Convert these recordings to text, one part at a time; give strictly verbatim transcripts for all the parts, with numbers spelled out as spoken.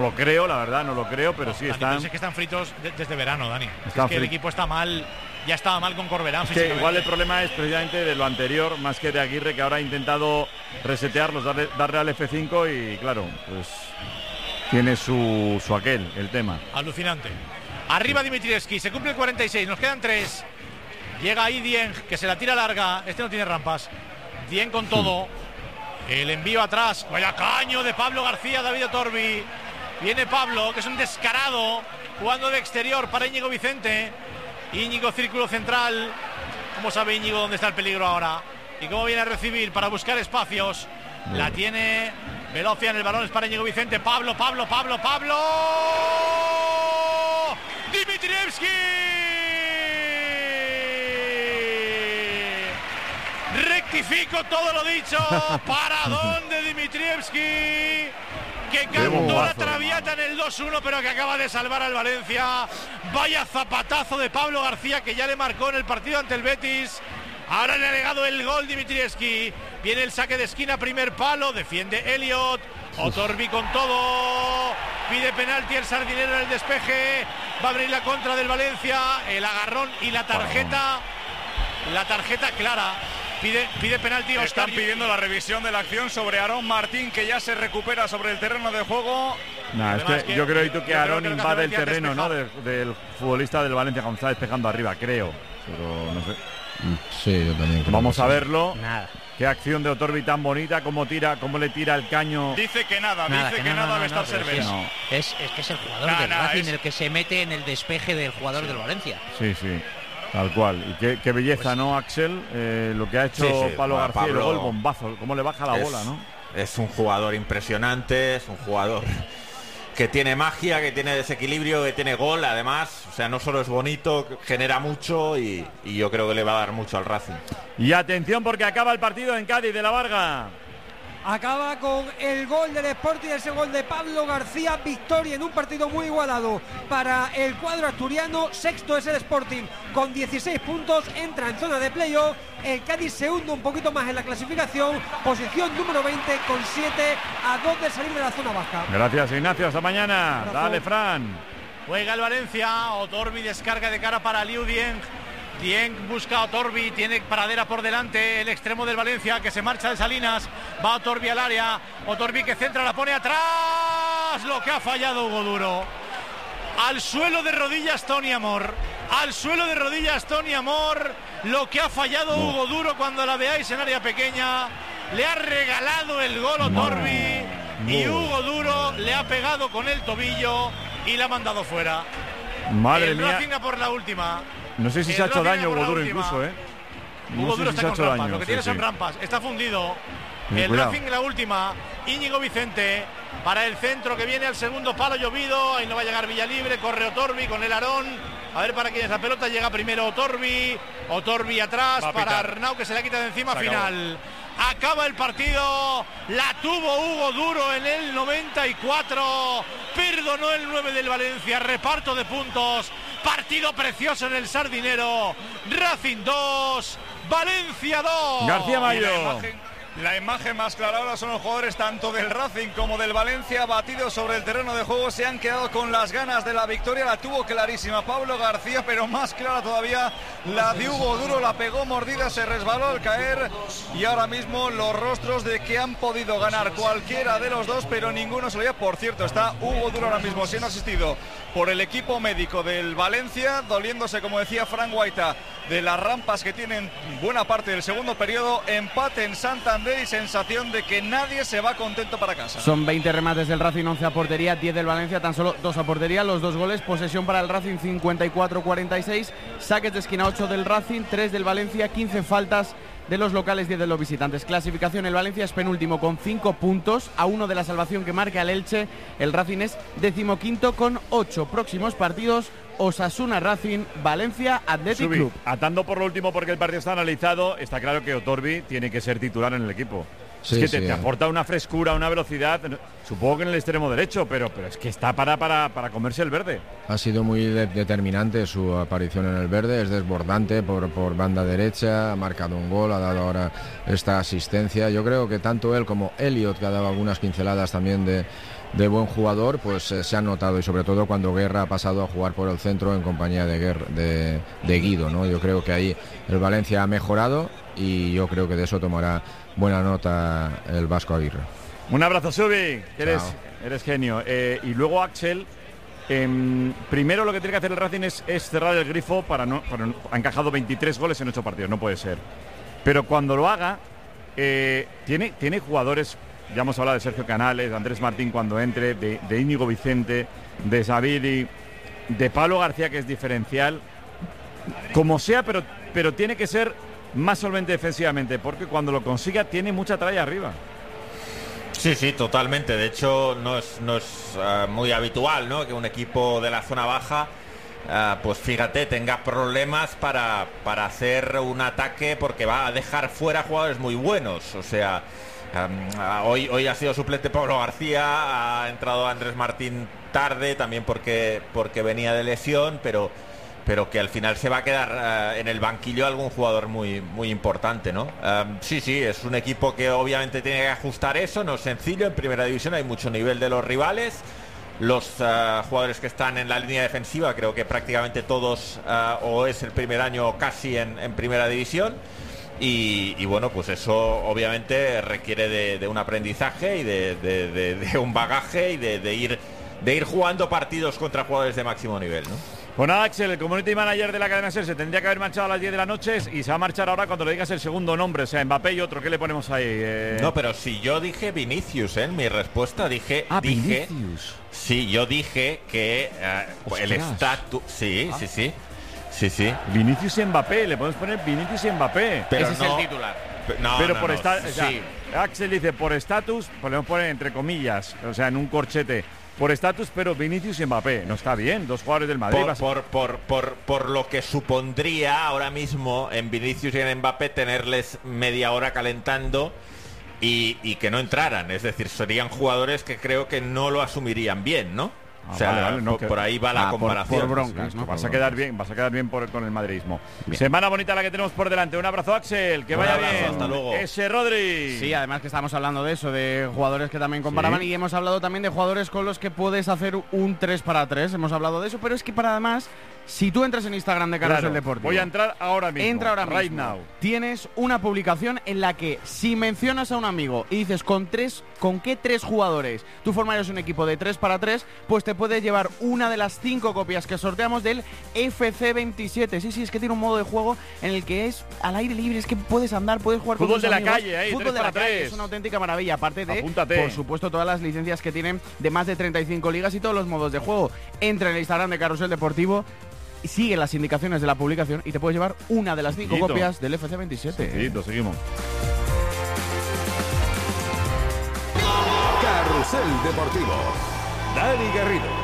No lo creo, la verdad, no lo creo, pero no, sí Dani, están. Es que están fritos de, desde verano, Dani. Están es que fri- el equipo está mal, ya estaba mal con Corberán. Es que igual el problema es precisamente de lo anterior, más que de Aguirre, que ahora ha intentado resetearlos, darle, darle al F cinco y claro, pues tiene su, su aquel, el tema. Alucinante. Arriba Dimitrievski, se cumple el cuarenta y seis, nos quedan tres. Llega ahí Dieng, que se la tira larga. Este no tiene rampas. Dieng con todo. El envío atrás. Vaya caño de Pablo García, David Otorbi. Viene Pablo, que es un descarado, jugando de exterior para Íñigo Vicente. Íñigo, círculo central. ¿Cómo sabe Íñigo dónde está el peligro ahora? Y cómo viene a recibir para buscar espacios. La tiene Velocia en el balón, es para Íñigo Vicente. Pablo, Pablo, Pablo, Pablo. Dimitrievski. Rectifico todo lo dicho. Paradón de Dimitrievski, que cantó la traviata en el dos uno, pero que acaba de salvar al Valencia. Vaya zapatazo de Pablo García, que ya le marcó en el partido ante el Betis. Ahora le ha negado el gol Dimitrievski. Viene el saque de esquina, primer palo, defiende Elliot. Otorbi con todo. Pide penalti el Sardinero en el despeje. Va a abrir la contra del Valencia. El agarrón y la tarjeta. La tarjeta clara. Pide, pide penalti. Están pidiendo la revisión de la acción sobre Aarón Martín, que ya se recupera sobre el terreno de juego. Nah, es que que, yo creo tú que Aarón que invade el terreno, ¿no? despejar. De, del futbolista del Valencia cuando está despejando arriba, creo. Pero no sé. Sí, yo también creo. Vamos que a sí. verlo. Nada. Qué acción de Otorbi tan bonita, cómo tira, cómo le tira el caño. Dice que nada, Nada, dice que que, no, nada no, va a no, estar no, pero Cervera. No. Es, es que es el jugador Nah, del nah, Racing es- el que se mete en el despeje del jugador del Valencia. Sí, sí. Tal cual. Y qué, qué belleza, Pues- ¿no, Axel? Eh, lo que ha hecho Sí, sí, Pablo bueno, García y luego el Pablo bombazo, cómo le baja la es, bola, ¿no? Es un jugador impresionante, es un jugador que tiene magia, que tiene desequilibrio, que tiene gol, además. O sea, no solo es bonito, genera mucho y, y yo creo que le va a dar mucho al Racing. Y atención porque acaba el partido en Cádiz de la Varga. Acaba con el gol del Sporting, ese gol de Pablo García. Victoria en un partido muy igualado para el cuadro asturiano. Sexto es el Sporting con dieciséis puntos, entra en zona de playoff. El Cádiz se hunde un poquito más en la clasificación, posición número veinte con siete a dos de salir de la zona baja. Gracias, Ignacio, hasta mañana. Abrazo. Dale, Fran. Juega el Valencia. Otorbi descarga de cara para Liu Dieng. Dieng busca a Otorbi, tiene paradera por delante, el extremo del Valencia que se marcha de Salinas, va Otorbi al área, Otorbi que centra, la pone atrás, lo que ha fallado Hugo Duro. Al suelo de rodillas Tony Amor, al suelo de rodillas Tony Amor, lo que ha fallado no. Hugo Duro cuando la veáis en área pequeña, le ha regalado el gol Otorbi no. No. y Hugo Duro le ha pegado con el tobillo y la ha mandado fuera. Madre el mía. Racing a por la última. No sé si el se ha hecho Racing daño por Hugo la Duro última. incluso, ¿eh? No Hugo sé Duro si está se ha con hecho rampas, daño. lo que Sí, tiene sí. son rampas, está fundido. Ten El cuidado. Racing en la última. Íñigo Vicente para el centro que viene al segundo palo llovido. Ahí no va a llegar Villalibre, corre Otorbi con el Aarón. A ver para quién es la pelota, llega primero Otorbi. Otorbi atrás para Arnau que se la quita de encima, final. Acaba el partido, la tuvo Hugo Duro en el noventa y cuatro, perdonó el nueve del Valencia, reparto de puntos, partido precioso en el Sardinero, Racing dos, Valencia dos. García Mayo. La imagen, la imagen más clara ahora son los jugadores tanto del Racing como del Valencia, batidos sobre el terreno de juego, se han quedado con las ganas de la victoria, la tuvo clarísima Pablo García, pero más clara todavía la de Hugo Duro, la pegó mordida, se resbaló al caer y ahora mismo los rostros de que han podido ganar cualquiera de los dos, pero ninguno se lo veía. Por cierto, está Hugo Duro ahora mismo siendo asistido por el equipo médico del Valencia, doliéndose, como decía Frank Guaita, de las rampas que tienen buena parte del segundo periodo. Empate en Santander y sensación de que nadie se va contento para casa. Son veinte remates del Racing, once a portería, diez del Valencia, tan solo dos a portería, los dos goles, posesión para el Racing cincuenta y cuatro cuarenta y seis, saques de esquina ocho del Racing, tres del Valencia, quince faltas de los locales, diez de los visitantes. Clasificación, el Valencia es penúltimo con cinco puntos, a uno de la salvación que marca el Elche. El Racing es decimoquinto con ocho. Próximos partidos: Osasuna Racing, Valencia Athletic Subi, Club. atando por lo último porque el partido está analizado, está claro que Otorbi tiene que ser titular en el equipo. Sí, es que te, sí. te aporta una frescura, una velocidad, supongo que en el extremo derecho, pero, pero es que está para, para, para comerse el verde. Ha sido muy de- determinante su aparición en el verde, es desbordante por, por banda derecha, ha marcado un gol, ha dado ahora esta asistencia. Yo creo que tanto él como Elliot, que ha dado algunas pinceladas también de, de buen jugador, pues eh, se han notado, y sobre todo cuando Guerra ha pasado a jugar por el centro en compañía de, Guerra, de, de Guido, ¿no? Yo creo que ahí el Valencia ha mejorado y yo creo que de eso tomará buena nota el Vasco Aguirre. Un abrazo, Subi, que eres, eres genio. Eh, y luego Axel, eh, primero lo que tiene que hacer el Racing es, es cerrar el grifo para no, para no... Ha encajado veintitrés goles en ocho partidos, no puede ser. Pero cuando lo haga, eh, tiene, tiene jugadores, ya hemos hablado de Sergio Canales, de Andrés Martín cuando entre, de, de Íñigo Vicente, de Savidi, de Pablo García, que es diferencial. Como sea, pero, pero tiene que ser más solvente defensivamente, porque cuando lo consiga tiene mucha tralla arriba. Sí, sí, totalmente. De hecho, no es, no es uh, muy habitual, ¿no?, que un equipo de la zona baja, uh, pues fíjate, tenga problemas para, para hacer un ataque, porque va a dejar fuera jugadores muy buenos. O sea, um, uh, hoy, hoy ha sido suplente Pablo García, ha entrado Andrés Martín tarde, también porque, porque venía de lesión, pero... pero que al final se va a quedar uh, en el banquillo algún jugador muy, muy importante, ¿no? Um, sí, sí, es un equipo que obviamente tiene que ajustar eso, no es sencillo. En primera división hay mucho nivel de los rivales. Los uh, jugadores que están en la línea defensiva, creo que prácticamente todos uh, o es el primer año casi en, en primera división. Y, y bueno, pues eso obviamente requiere de, de un aprendizaje y de, de, de, de un bagaje y de, de ir de ir jugando partidos contra jugadores de máximo nivel, ¿no? Pues nada, Axel, el community manager de la cadena SER se tendría que haber marchado a las diez de la noche y se va a marchar ahora cuando le digas el segundo nombre, o sea, Mbappé y otro. ¿Qué le ponemos ahí? Eh... No, pero si yo dije Vinicius, ¿eh? En mi respuesta dije... Ah, dije, Vinicius. Sí, yo dije que uh, el estatus... Sí, ah. sí, sí. Sí, sí. Vinicius y Mbappé, le podemos poner Vinicius y Mbappé. Pero ese no, es el titular. No, pero no, por no, esta, sí. o sea, Axel dice por estatus, podemos poner entre comillas, o sea, en un corchete. Por estatus, pero Vinicius y Mbappé. No está bien, dos jugadores del Madrid. Por, por, por, por, por lo que supondría ahora mismo en Vinicius y en Mbappé tenerles media hora calentando y, y que no entraran. Es decir, serían jugadores que creo que no lo asumirían bien, ¿no? Ah, o sea, vale, vale, no, por, que... por ahí va la ah, comparación. Por, por broncas, ¿no? Vas a quedar bien, vas a quedar bien por, con el madridismo. Bien. Semana bonita la que tenemos por delante. Un abrazo, Axel, que Un vaya abrazo, bien. hasta luego. Ese Rodri. Sí, además que estamos hablando de eso, de jugadores que también comparaban, sí. Y hemos hablado también de jugadores con los que puedes hacer un tres para tres. Hemos hablado de eso, pero es que para además, si tú entras en Instagram de Carrusel Claro, Deportivo, voy a entrar ahora mismo. Entra ahora right mismo. now. Tienes una publicación en la que si mencionas a un amigo y dices con tres, con qué tres jugadores tú formarías un equipo de tres para tres, pues te puedes llevar una de las cinco copias que sorteamos del F C veintisiete. Sí, sí, es que tiene un modo de juego en el que es al aire libre, es que puedes andar, puedes jugar Fútbol con tus de la amigos. calle, ahí, Fútbol tres de la para calle, tres. es una auténtica maravilla, aparte de, Apúntate. por supuesto, todas las licencias que tienen de más de treinta y cinco ligas y todos los modos de juego. Entra en el Instagram de Carrusel Deportivo, sigue las indicaciones de la publicación y te puedes llevar una de las cinco Sencillito. copias del F C veintisiete. Sí, lo seguimos. Carrusel Deportivo. Dani Garrido.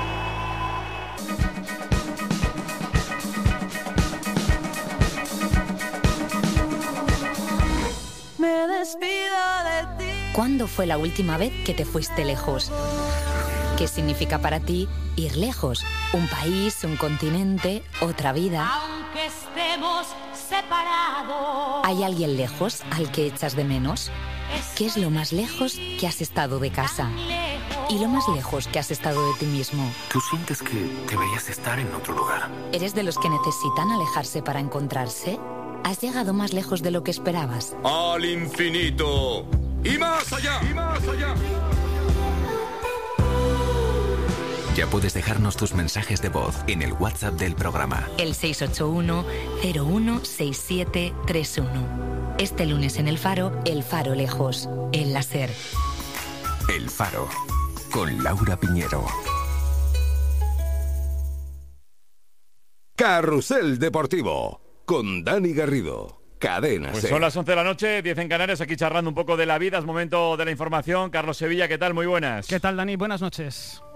Me despido de ti. ¿Cuándo fue la última vez que te fuiste lejos? ¿Qué significa para ti ir lejos? ¿Un país, un continente, otra vida? Aunque estemos separados. ¿Hay alguien lejos al que echas de menos? ¿Qué es lo más lejos que has estado de casa? ¿Y lo más lejos que has estado de ti mismo? ¿Tú sientes que deberías estar en otro lugar? ¿Eres de los que necesitan alejarse para encontrarse? ¿Has llegado más lejos de lo que esperabas? Al infinito y más allá. Y más allá. Ya puedes dejarnos tus mensajes de voz en el WhatsApp del programa. El seis ocho uno, cero uno seis siete tres uno. Este lunes en El Faro, El Faro Lejos, El Láser. El Faro, con Laura Piñero. Carrusel Deportivo, con Dani Garrido. Cadena Pues SER. son las once de la noche, diez en Canarias, aquí charlando un poco de la vida. Es momento de la información. Carlos Sevilla, ¿qué tal? Muy buenas. ¿Qué tal, Dani? Buenas noches.